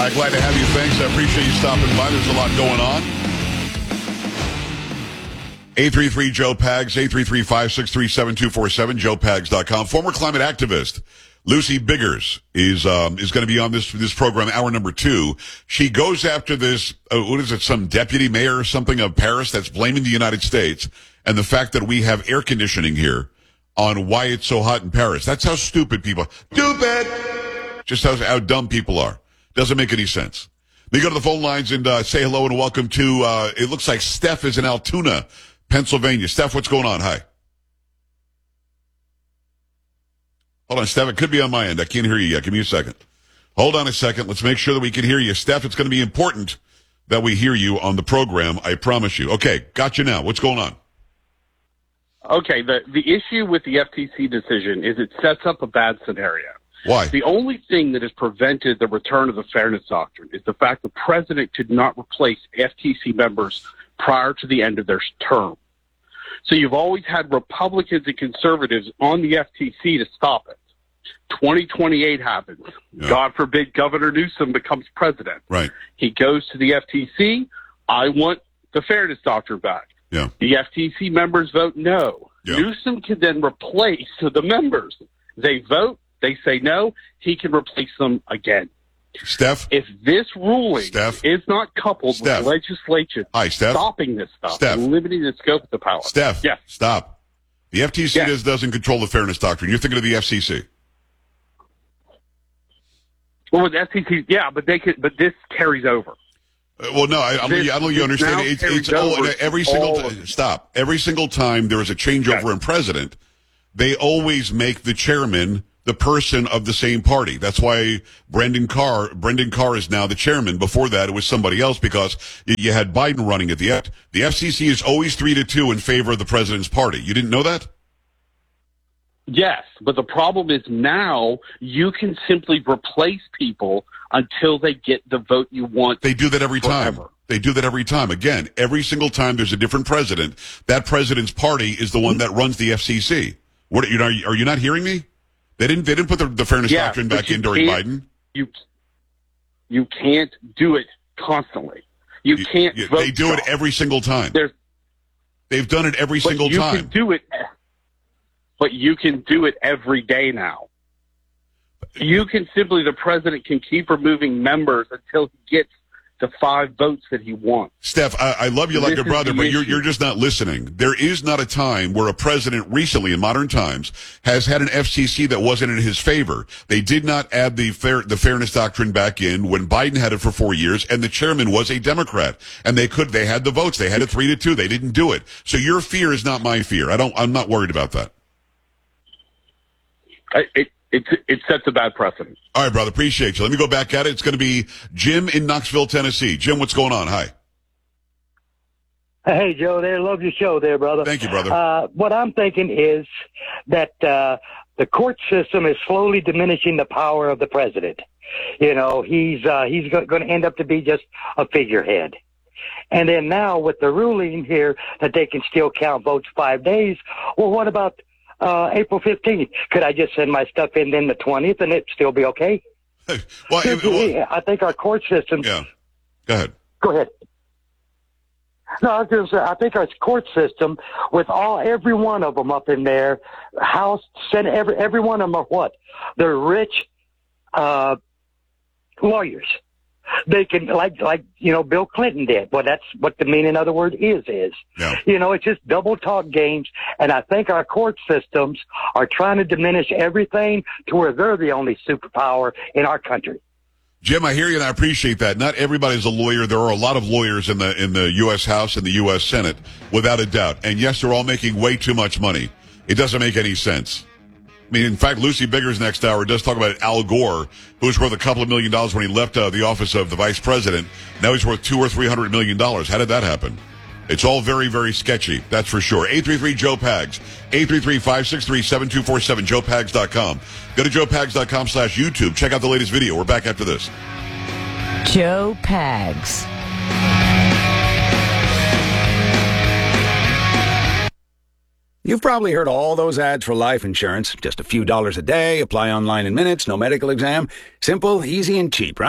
Glad to have you. Thanks. I appreciate you stopping by. There's a lot going on. 833-JOE-PAGS, 833-563-7247, joepags.com. Former climate activist Lucy Biggers is going to be on this program, hour number 2. She goes after this, what is it, some deputy mayor or something of Paris that's blaming the United States and the fact that we have air conditioning here on why it's so hot in Paris. That's how stupid people are. Stupid! Just how dumb people are. Doesn't make any sense. Let me go to the phone lines and say hello and welcome to, it looks like Steph is in Altoona, Pennsylvania. Steph, what's going on? Hi. Hold on, Steph. It could be on my end. I can't hear you yet. Give me a second. Hold on a second. Let's make sure that we can hear you. Steph, it's going to be important that we hear you on the program. I promise you. Okay, got you now. What's going on? Okay, the issue with the FTC decision is it sets up a bad scenario. Why? The only thing that has prevented the return of the Fairness Doctrine is the fact the president could not replace FTC members prior to the end of their term. So you've always had Republicans and conservatives on the FTC to stop it. 2028 happens. Yeah. God forbid Governor Newsom becomes president. Right. He goes to the FTC. I want the Fairness Doctrine back. Yeah. The FTC members vote no. Yeah. Newsom can then replace the members. They vote. They say no. He can replace them again. Steph? If this ruling Steph? is not coupled Steph? with legislation Hi, Steph? stopping this stuff, Steph? and limiting the scope of the power. Steph? Yes. Stop. The FTC Yes. doesn't control the Fairness Doctrine. You're thinking of the FCC. Well, with FTC, yeah, but this carries over. Well, no, I don't think you understand. Every single time there is a changeover in president, they always make the chairman the person of the same party. That's why Brendan Carr is now the chairman. Before that, it was somebody else because you had Biden running it. The FCC is always 3-2 in favor of the president's party. You didn't know that? Yes, but the problem is now you can simply replace people until they get the vote you want. They do that every time. Forever. They do that every time. Again, every single time there's a different president, that president's party is the one that runs the FCC. What are you not hearing me? They didn't put the Fairness Doctrine back in during Biden. You can't do it constantly. You can't. They do it every single time. They've done it every single time. You can do it, but you can do it every day now. You can the president can keep removing members until he gets the 5 votes that he wants. Steph, I love you like a brother, but you're just not listening. There is not a time where a president recently in modern times has had an FCC that wasn't in his favor. They did not add the Fairness Doctrine back in when Biden had it for 4 years, and the chairman was a Democrat. And they had the votes. They had it 3-2. They didn't do it. So your fear is not my fear. I'm not worried about that. It sets a bad precedent. All right, brother. Appreciate you. Let me go back at it. It's going to be Jim in Knoxville, Tennessee. Jim, what's going on? Hi. Hey, Joe, there. Love your show there, brother. Thank you, brother. What I'm thinking is that the court system is slowly diminishing the power of the president. You know, he's going to end up to be just a figurehead. And then now with the ruling here that they can still count votes 5 days, well, what about April 15th? Could I just send my stuff in then the 20th and it'd still be okay? I think our court system... Yeah. Go ahead. Go ahead. No, I think our court system, with every one of them up in there, House, Senate, every one of them are what? They're rich lawyers. They can, like Bill Clinton did. Well, that's what the meaning of the word is. Yeah. It's just double talk games. And I think our court systems are trying to diminish everything to where they're the only superpower in our country. Jim, I hear you and I appreciate that. Not everybody's a lawyer. There are a lot of lawyers in the U.S. House and the U.S. Senate, without a doubt. And yes, they're all making way too much money. It doesn't make any sense. I mean, in fact, Lucy Biggers next hour does talk about Al Gore, who was worth a couple of $1 million when he left the office of the vice president. Now he's worth $200 or $300 million. How did that happen? It's all very, very sketchy. That's for sure. 833-JOE-PAGS. 833-563-7247. JoePags.com. Go to JoePags.com/YouTube. Check out the latest video. We're back after this. Joe Pags. You've probably heard all those ads for life insurance. Just a few dollars a day, apply online in minutes, no medical exam. Simple, easy, and cheap, right?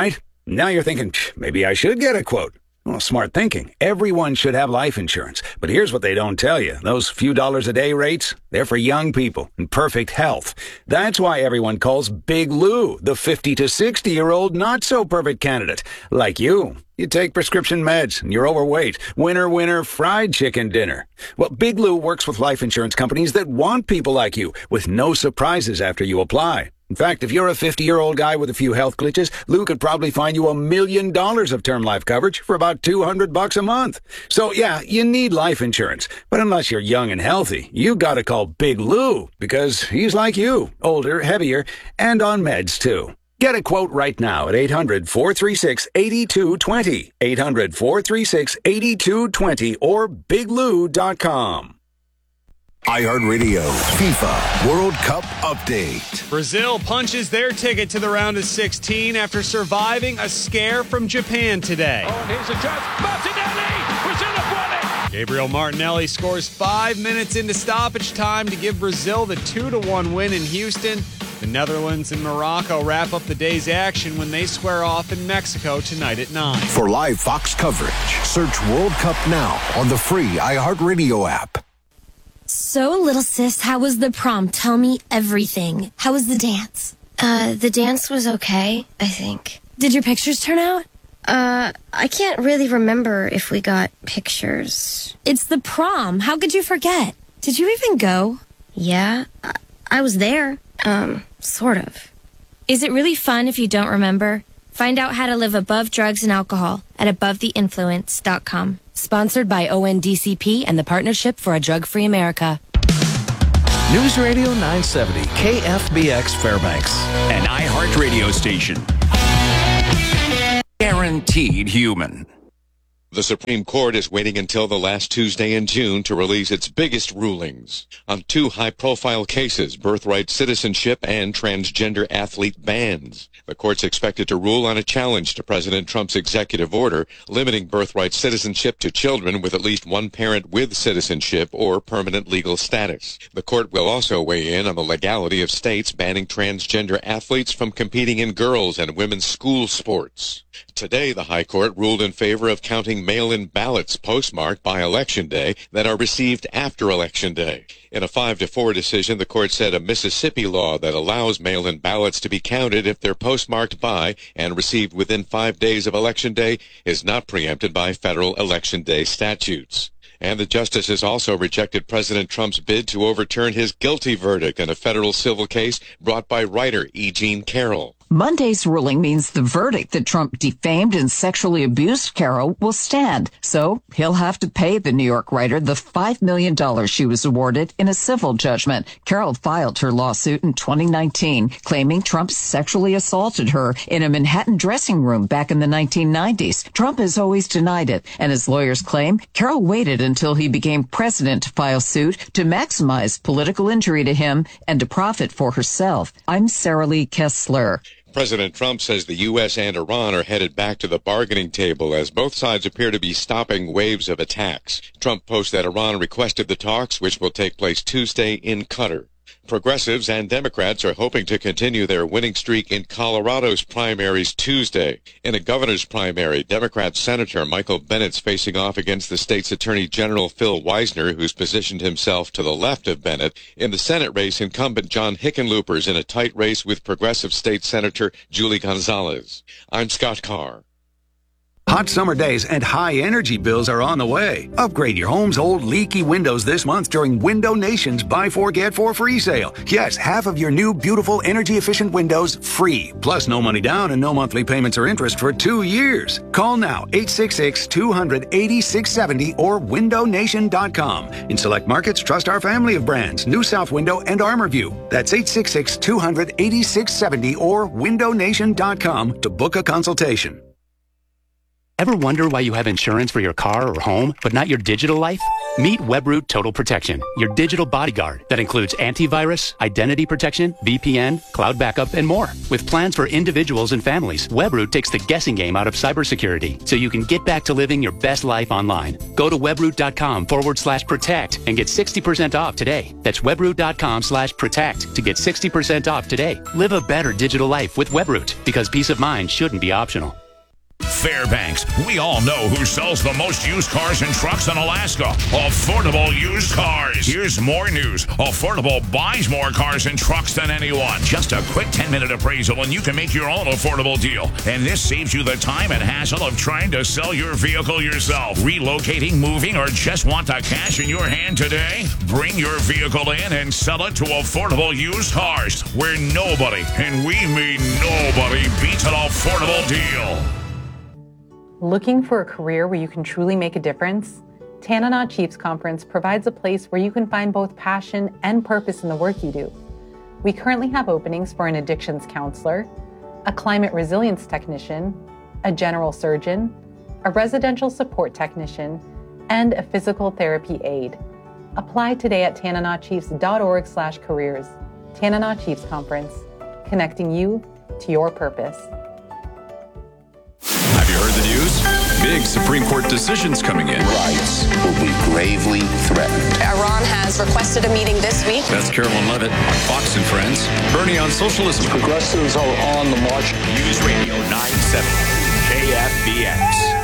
Now you're thinking, maybe I should get a quote. Well, smart thinking. Everyone should have life insurance. But here's what they don't tell you. Those few dollars a day rates, they're for young people in perfect health. That's why everyone calls Big Lou the 50 to 60-year-old not-so-perfect candidate. Like you. You take prescription meds and you're overweight. Winner, winner, fried chicken dinner. Well, Big Lou works with life insurance companies that want people like you with no surprises after you apply. In fact, if you're a 50-year-old guy with a few health glitches, Lou could probably find you $1 million of term life coverage for about $200 a month. So yeah, you need life insurance. But unless you're young and healthy, you gotta call Big Lou because he's like you, older, heavier, and on meds too. Get a quote right now at 800-436-8220, 800-436-8220, or biglou.com. iHeartRadio FIFA World Cup Update. Brazil punches their ticket to the round of 16 after surviving a scare from Japan today. Oh, and here's a chance. Martinelli! Brazil have won it! Gabriel Martinelli scores 5 minutes into stoppage time to give Brazil the 2-1 win in Houston. The Netherlands and Morocco wrap up the day's action when they square off in Mexico tonight at 9. For live Fox coverage, search World Cup now on the free iHeartRadio app. So, little sis, how was the prom? Tell me everything. How was the dance? The dance was okay, I think. Did your pictures turn out? I can't really remember if we got pictures. It's the prom. How could you forget? Did you even go? Yeah, I was there. Sort of. Is it really fun if you don't remember? Find out how to live above drugs and alcohol at AboveTheInfluence.com. Sponsored by ONDCP and the Partnership for a Drug-Free America. News Radio 970, KFBX Fairbanks. An iHeart radio station. Guaranteed human. The Supreme Court is waiting until the last Tuesday in June to release its biggest rulings on 2 high-profile cases, birthright citizenship and transgender athlete bans. The court's expected to rule on a challenge to President Trump's executive order limiting birthright citizenship to children with at least one parent with citizenship or permanent legal status. The court will also weigh in on the legality of states banning transgender athletes from competing in girls' and women's school sports. Today, the High Court ruled in favor of counting mail-in ballots postmarked by Election Day that are received after Election Day. In a 5-4 decision, the court said a Mississippi law that allows mail-in ballots to be counted if they're postmarked by and received within 5 days of Election Day is not preempted by federal Election Day statutes. And the justices also rejected President Trump's bid to overturn his guilty verdict in a federal civil case brought by writer E. Jean Carroll. Monday's ruling means the verdict that Trump defamed and sexually abused Carroll will stand. So he'll have to pay the New York writer the $5 million she was awarded in a civil judgment. Carroll filed her lawsuit in 2019, claiming Trump sexually assaulted her in a Manhattan dressing room back in the 1990s. Trump has always denied it, and his lawyers claim Carroll waited until he became president to file suit to maximize political injury to him and to profit for herself. I'm Sarah Lee Kessler. President Trump says the U.S. and Iran are headed back to the bargaining table as both sides appear to be stopping waves of attacks. Trump posts that Iran requested the talks, which will take place Tuesday in Qatar. Progressives and Democrats are hoping to continue their winning streak in Colorado's primaries Tuesday. In a governor's primary, Democrat Senator Michael Bennett's facing off against the state's Attorney General Phil Weisner, who's positioned himself to the left of Bennett. In the Senate race, incumbent John Hickenlooper's in a tight race with Progressive State Senator Julie Gonzalez. I'm Scott Carr. Hot summer days and high energy bills are on the way. Upgrade your home's old leaky windows this month during Window Nation's Buy 4 Get 4 free sale. Yes, half of your new beautiful energy efficient windows free. Plus no money down and no monthly payments or interest for 2 years. Call now 866-200-8670 or windownation.com. In select markets, trust our family of brands, New South Window and ArmorView. That's 866-200-8670 or windownation.com to book a consultation. Ever wonder why you have insurance for your car or home, but not your digital life? Meet WebRoot Total Protection, your digital bodyguard that includes antivirus, identity protection, VPN, cloud backup, and more. With plans for individuals and families, WebRoot takes the guessing game out of cybersecurity so you can get back to living your best life online. Go to webroot.com/protect and get 60% off today. That's webroot.com/protect to get 60% off today. Live a better digital life with WebRoot because peace of mind shouldn't be optional. Fairbanks. We all know who sells the most used cars and trucks in Alaska. Affordable Used Cars. Here's more news. Affordable buys more cars and trucks than anyone. Just a quick 10-minute appraisal and you can make your own affordable deal. And this saves you the time and hassle of trying to sell your vehicle yourself. Relocating, moving, or just want the cash in your hand today? Bring your vehicle in and sell it to Affordable Used Cars, where nobody, and we mean nobody, beats an affordable deal. Looking for a career where you can truly make a difference? Tanana Chiefs Conference provides a place where you can find both passion and purpose in the work you do. We currently have openings for an addictions counselor, a climate resilience technician, a general surgeon, a residential support technician, and a physical therapy aide. Apply today at tananachiefs.org/careers. Tanana Chiefs Conference, connecting you to your purpose. Have you heard the news? Big Supreme Court decisions coming in. Rights will be gravely threatened. Iran has requested a meeting this week. That's Carolyn Levitt on Fox and Friends. Bernie on socialism. Progressives are on the march. News Radio 970 KFBX.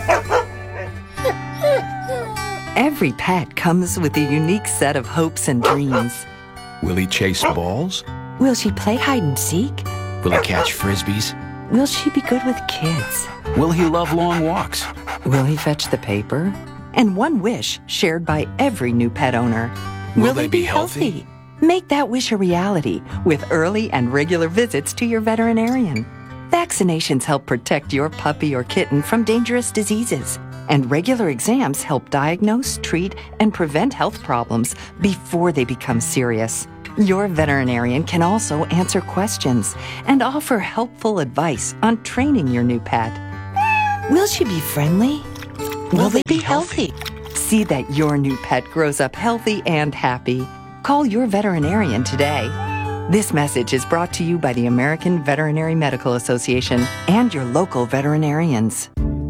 Every pet comes with a unique set of hopes and dreams. Will he chase balls? Will she play hide and seek? Will he catch frisbees? Will she be good with kids? Will he love long walks? Will he fetch the paper? And one wish shared by every new pet owner. Will they be healthy? Make that wish a reality with early and regular visits to your veterinarian. Vaccinations help protect your puppy or kitten from dangerous diseases. And regular exams help diagnose, treat, and prevent health problems before they become serious. Your veterinarian can also answer questions and offer helpful advice on training your new pet. Will she be friendly? Will they be healthy? See that your new pet grows up healthy and happy. Call your veterinarian today. This message is brought to you by the American Veterinary Medical Association and your local veterinarians.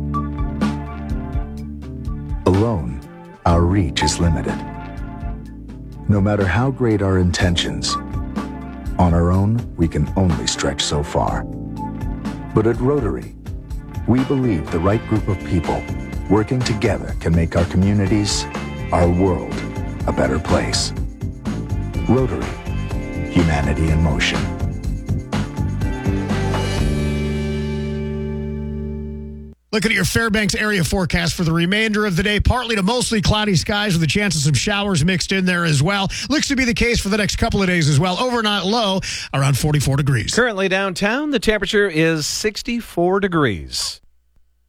Alone, our reach is limited. No matter how great our intentions, on our own, we can only stretch so far. But at Rotary, we believe the right group of people working together can make our communities, our world, a better place. Rotary, humanity in motion. Looking at your Fairbanks area forecast for the remainder of the day, partly to mostly cloudy skies with a chance of some showers mixed in there as well. Looks to be the case for the next couple of days as well. Overnight low around 44 degrees. Currently downtown, the temperature is 64 degrees.